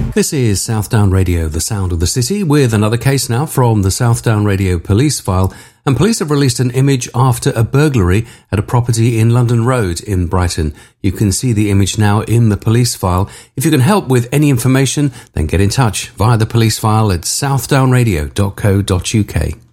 This is Southdown Radio, the sound of the city, with another case now from the Southdown Radio police file. And police have released an image after a burglary at a property in London Road in Brighton. You can see the image now in the police file. If you can help with any information, then get in touch via the police file at southdownradio.co.uk.